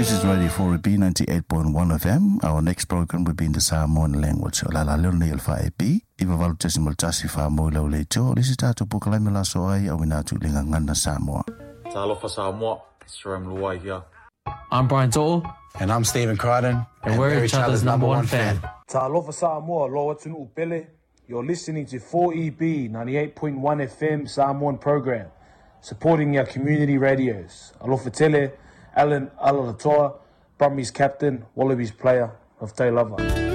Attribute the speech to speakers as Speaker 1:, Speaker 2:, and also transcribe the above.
Speaker 1: This is Radio 4B 98.1 FM. Our next program will be in the Samoan language. Lala learni el FAEP. Iwa walu tesimal tasi Samoa lau leito. This is tatu pokalai mela soai awina tu lingangana Samoa.
Speaker 2: Talofa Samoa. It's Jerome Luai here.
Speaker 3: I'm Brian To'o.
Speaker 4: And I'm Stephen Crichton.
Speaker 3: And we're each other's number one fan.
Speaker 5: Talofa Samoa, loa tunu upele. You're listening to 4EB 98.1 FM Samoan program, supporting our community radios. Alofa Tele, Alan Alalatoa, Brumbies captain, Wallabies player of Te Lava.